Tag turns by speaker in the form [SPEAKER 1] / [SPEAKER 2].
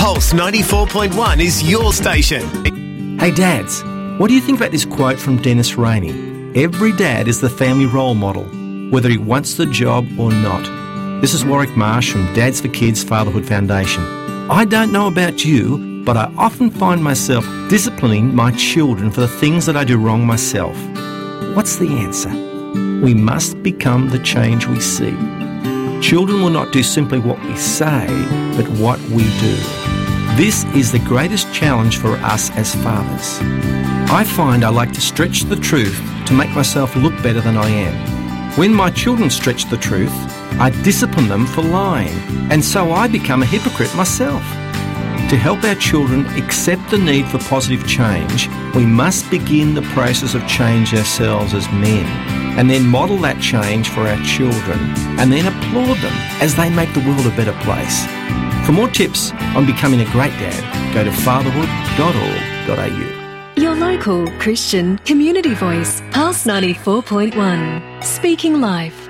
[SPEAKER 1] Pulse 94.1 is your station.
[SPEAKER 2] Hey dads, what do you think about this quote from Dennis Rainey? Every dad is the family role model, whether he wants the job or not. This is Warwick Marsh from Dads for Kids Fatherhood Foundation. I don't know about you, but I often find myself disciplining my children for the things that I do wrong myself. What's the answer? We must become the change we see. Children will not do simply what we say, but what we do. This is the greatest challenge for us as fathers. I find I like to stretch the truth to make myself look better than I am. When my children stretch the truth, I discipline them for lying, and so I become a hypocrite myself. To help our children accept the need for positive change, we must begin the process of change ourselves as men, and then model that change for our children, and then applaud them as they make the world a better place. For more tips on becoming a great dad, go to fatherhood.org.au.
[SPEAKER 3] Your local Christian community voice, Pulse 94.1, speaking life.